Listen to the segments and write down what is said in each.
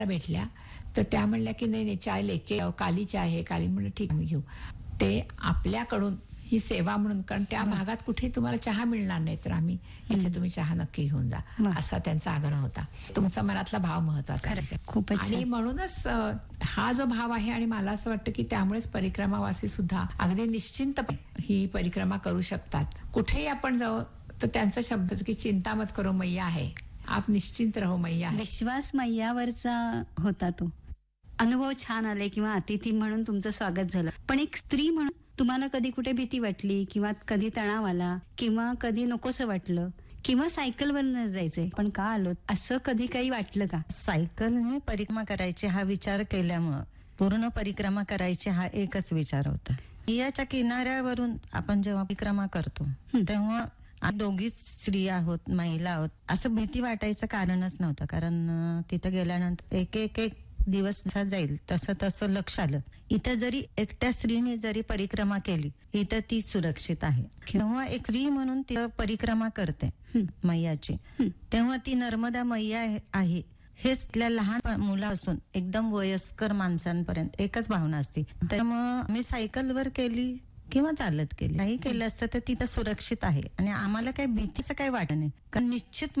भेटल्या तर त्या म्हणल्या की नाही नाही चाय लेके आओ, काली चाय आहे. काली म्हणलं ठीक आम्ही घेऊ. ते आपल्याकडून ही सेवा म्हणून, कारण त्या भागात कुठे तुम्हाला चहा मिळणार नाही तर आम्ही इथे तुम्ही चहा नक्की घेऊन जा, असा त्यांचा आग्रह होता. तुमचा मनातला भाव महत्वाचा आहे खूपच आणि म्हणूनच हा जो भाव आहे आणि मला असं वाटतं की त्यामुळेच परिक्रमावासी सुद्धा अगदी निश्चिंतपणे ही परिक्रमा करू शकतात. कुठेही आपण जाऊ तर त्यांचा शब्दच की चिंता मत करो मैया आहे, आप निश्चिंत रहो मैया आहे. विश्वास मैयावरचा होता तो. अनुभव छान आले किंवा अतिथी म्हणून तुमचं स्वागत झालं, पण एक स्त्री म्हणून तुम्हाला कधी कुठे भीती वाटली किंवा कधी तणाव आला किंवा कधी नकोसं वाटलं किंवा सायकलवर जायचंय पण का आलो असं कधी काही वाटलं का? सायकलने परिक्रमा करायची हा विचार केल्यामुळं पूर्ण परिक्रमा करायची हा एकच विचार होता. याच्या किनाऱ्यावरून आपण जेव्हा परिक्रमा करतो तेव्हा आम्ही दोघीच स्त्रिया आहोत, महिला आहोत, असं भीती वाटायचं कारणच नव्हतं. कारण तिथं गेल्यानंतर एक एक एक दिवस जसा जाईल तसं तसं लक्ष आलं, इथं जरी एकट्या स्त्रीने जरी परिक्रमा केली इथं ती सुरक्षित आहे. तेव्हा एक स्त्री म्हणून ती परिक्रमा करते मैयाची, तेव्हा ती नर्मदा मैया आहे हेच तिला लहान मुलापासून एकदम वयस्कर माणसांपर्यंत एकच भावना असते. त्यामुळं मी सायकलवर केली किंवा चालत केली, काही केलं असतं तर तिथं सुरक्षित आहे आणि आम्हाला काही भीतीचं काही वाटत नाही. कारण निश्चित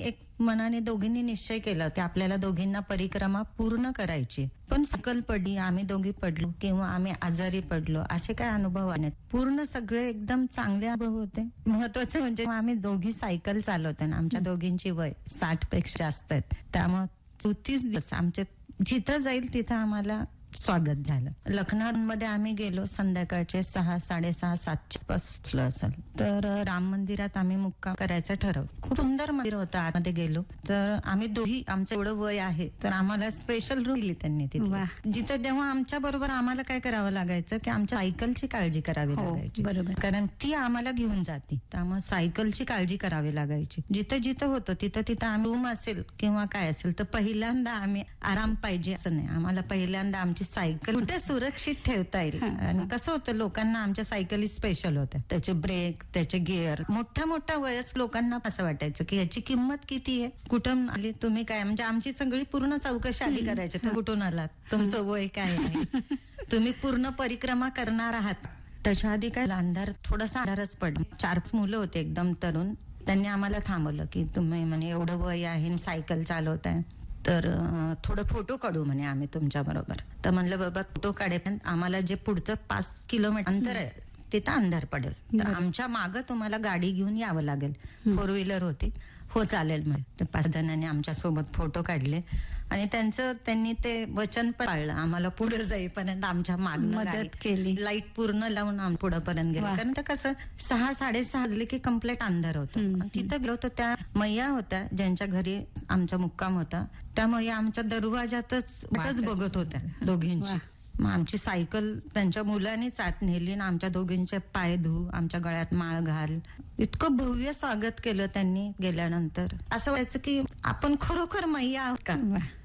मनाने दोघींनी निश्चय केला की आपल्याला दोघींना परिक्रमा पूर्ण करायची. पण सायकल पडली, आम्ही दोघी पडलो किंवा आम्ही आजारी पडलो असे काय अनुभव नाहीत. पूर्ण सगळे एकदम चांगले अनुभव होते. महत्वाचं म्हणजे आम्ही दोघी सायकल चालवतो ना, आमच्या दोघींची वय 60 पेक्षा जास्त आहेत. त्यामुळे 34 दिवस आमचे जिथं जाईल तिथं आम्हाला स्वागत झालं. लखनौमध्ये आम्ही गेलो संध्याकाळचे 6, 6:30, 7 बसलो असेल तर राम मंदिरात आम्ही मुक्काम करायचं ठरवलं. खूप सुंदर मंदिर होतं. आतमध्ये गेलो तर आम्ही दोघी, आमचं एवढं वय आहे तर आम्हाला स्पेशल रूम दिली त्यांनी तिथे, जिथं तेव्हा आमच्या बरोबर आम्हाला काय करावं लागायचं की आमच्या सायकलची काळजी करावी लागायची. बरोबर, कारण ती आम्हाला घेऊन जाते, त्यामुळे सायकलची काळजी करावी लागायची. जिथं जिथं होतं तिथं आम्ही रूम असेल किंवा काय असेल तर पहिल्यांदा आम्ही आराम पाहिजे असं नाही, आम्हाला पहिल्यांदा आमची सायकल कुठे सुरक्षित ठेवता येईल. आणि कसं होतं लोकांना आमच्या सायकली स्पेशल होत्या, त्याचे ब्रेक, त्याचे गिअर. मोठ्या वयस्क लोकांना असं वाटायचं की याची किंमत किती आहे, कुठून आली तुम्ही, काय म्हणजे आमची सगळी पूर्ण चौकशी आधी करायची. तुम्ही कुठून आलात, तुमचं वय काय आहे, तुम्ही पूर्ण परिक्रमा करणार आहात. त्याच्या आधी काय अंधार, थोडासा अंधारच पडला. 4 मुलं होते एकदम तरुण, त्यांनी आम्हाला थांबवलं की तुम्ही म्हणे एवढं वय आहे आणि सायकल चालवताय तर थोडं फोटो काढू म्हणे आम्ही तुमच्या बरोबर. तर म्हणलं बाबा फोटो काढे पण आम्हाला जे पुढचं 5 किलोमीटर अंतर आहे तिथं अंधार पडेल तर आमच्या मागं तुम्हाला गाडी घेऊन यावं लागेल. 4 व्हीलर होती. हो चालेल म्हणे. तर 5 जणांनी आमच्या सोबत फोटो काढले आणि त्यांनी ते वचन पाळलं. आम्हाला पुढे जाईपर्यंत आमच्या मागणं मदत केली, लाईट पूर्ण लावून आम्ही पुढेपर्यंत गेलो. कारण तर कसं 6, 6:30 वाजले की कम्प्लीट अंधार होतो. तिथं गेलो तर त्या मैया होत्या ज्यांच्या घरी आमचा मुक्काम होता, त्यामुळे आमच्या दरवाजातच बघत होत्या दोघींची. मग आमची सायकल त्यांच्या मुलांनीच आत नेली ना, आमच्या दोघींचे पाय धू, आमच्या गळ्यात माळ घाल, इतकं भव्य स्वागत केलं त्यांनी. गेल्यानंतर असं व्हायचं की आपण खरोखर मैया आहोत का,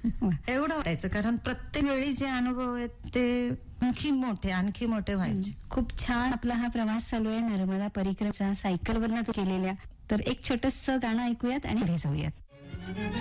एवढं वाटायचं. कारण प्रत्येक वेळी जे अनुभव आहेत ते आणखी मोठे व्हायचे. खूप छान आपला हा प्रवास चालू आहे नर्मदा परिक्रमाचा, सायकलवरनं केलेल्या. तर एक छोटंसं गाणं ऐकूयात आणि पुढे जाऊयात.